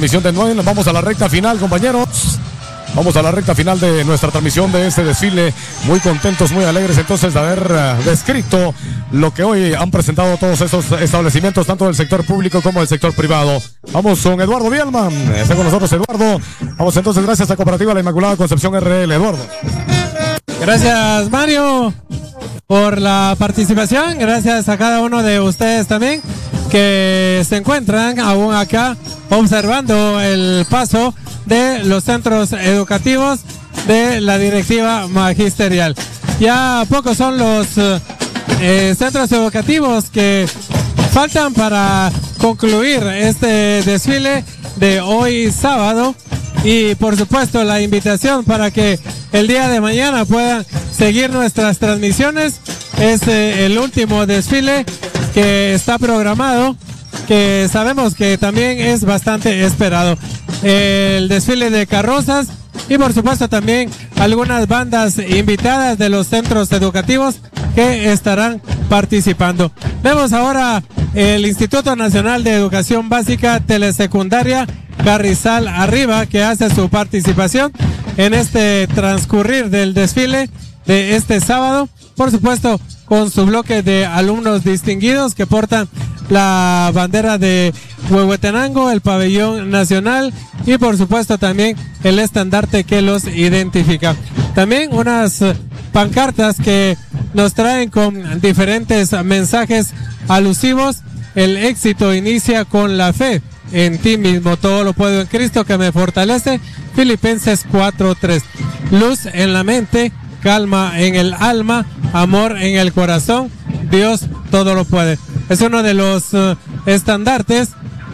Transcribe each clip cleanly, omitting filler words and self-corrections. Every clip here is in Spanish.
transmisión de Noel. Vamos a la recta final, compañeros. Vamos a la recta final de nuestra transmisión de este desfile. Muy contentos, muy alegres entonces de haber descrito lo que hoy han presentado todos esos establecimientos, tanto del sector público como del sector privado. Vamos con Eduardo Bielman. Está con nosotros Eduardo. Vamos entonces, gracias a Cooperativa La Inmaculada Concepción RL. Eduardo. Gracias, Mario, por la participación. Gracias a cada uno de ustedes también que se encuentran aún acá observando el paso de los centros educativos de la directiva magisterial. Ya pocos son los centros educativos que faltan para concluir este desfile de hoy sábado, y por supuesto la invitación para que el día de mañana puedan seguir nuestras transmisiones. Es el último desfile que está programado, que sabemos que también es bastante esperado. El desfile de carrozas y por supuesto también algunas bandas invitadas de los centros educativos que estarán participando. Vemos ahora el Instituto Nacional de Educación Básica Telesecundaria Carrizal Arriba, que hace su participación en este transcurrir del desfile de este sábado, por supuesto con su bloque de alumnos distinguidos que portan la bandera de Huehuetenango, el pabellón nacional y por supuesto también el estandarte que los identifica. También unas pancartas que nos traen con diferentes mensajes alusivos. El éxito inicia con la fe en ti mismo, todo lo puedo en Cristo que me fortalece. Filipenses 4:3. Luz en la mente, calma en el alma, amor en el corazón, Dios todo lo puede. Es uno de los estandartes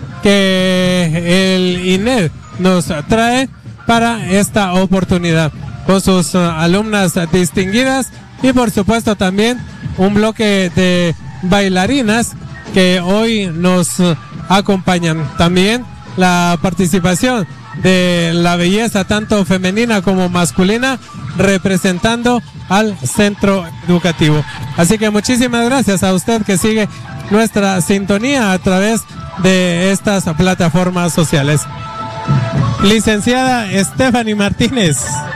que el INED nos trae para esta oportunidad, con sus alumnas distinguidas y por supuesto también un bloque de bailarinas que hoy nos acompañan. También la participación de la belleza tanto femenina como masculina representando al centro educativo. Así que muchísimas gracias a usted que sigue nuestra sintonía a través de estas plataformas sociales. Licenciada Stephanie Martínez.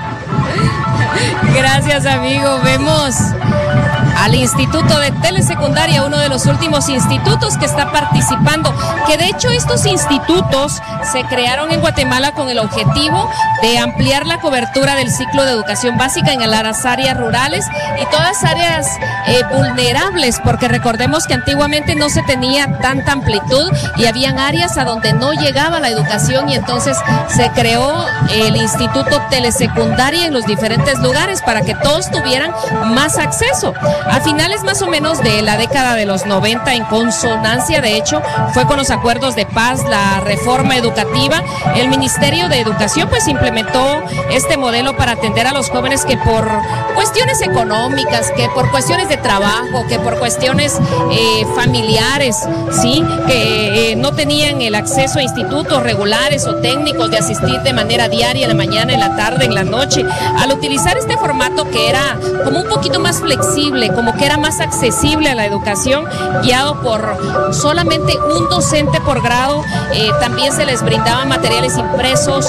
Gracias, amigo. Vemos al Instituto de Telesecundaria, uno de los últimos institutos que está participando, que de hecho estos institutos se crearon en Guatemala con el objetivo de ampliar la cobertura del ciclo de educación básica en las áreas rurales y todas áreas vulnerables, porque recordemos que antiguamente no se tenía tanta amplitud y habían áreas a donde no llegaba la educación, y entonces se creó el Instituto Telesecundaria en los diferentes lugares para que todos tuvieran más acceso. A finales más o menos de la década de los 90, en consonancia, de hecho, fue con los acuerdos de paz, la reforma educativa, el Ministerio de Educación pues implementó este modelo para atender a los jóvenes que por cuestiones económicas, que por cuestiones de trabajo, que por cuestiones familiares, sí, que no tenían el acceso a institutos regulares o técnicos de asistir de manera diaria, en la mañana, en la tarde, en la noche. Al utilizar este formato que era como un poquito más flexible, como que era más accesible a la educación, guiado por solamente un docente por grado, también se les brindaban materiales impresos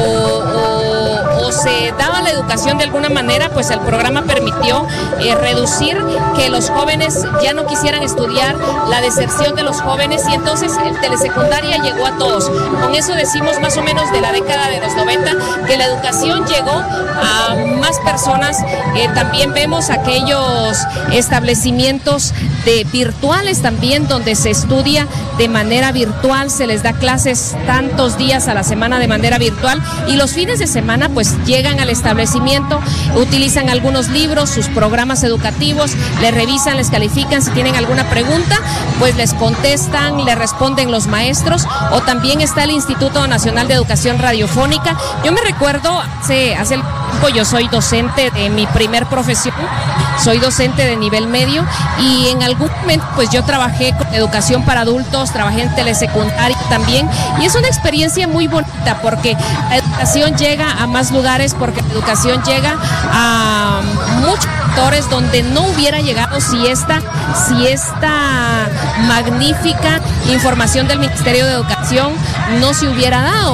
o se daba la educación de alguna manera, pues el programa permitió reducir que los jóvenes ya no quisieran estudiar, la deserción de los jóvenes, y entonces el telesecundaria llegó a todos. Con eso decimos más o menos de la década de los 90 que la educación llegó a más personas. También vemos aquellos establecimientos virtuales también, donde se estudia de manera virtual, se les da clases tantos días a la semana de manera virtual, y los fines de semana pues llegan al establecimiento, utilizan algunos libros, sus programas educativos, les revisan, les califican, si tienen alguna pregunta pues les contestan, les responden los maestros. O también está el Instituto Nacional de Educación Radiofónica. Yo me recuerdo hace tiempo, yo soy docente de mi primer profesión, soy docente de nivel medio, y en algún momento pues yo trabajé con educación para adultos, trabajé en telesecundaria también, y es una experiencia muy bonita porque la educación llega a más lugares, porque la educación llega a muchos sectores donde no hubiera llegado si esta magnífica información del Ministerio de Educación no se hubiera dado.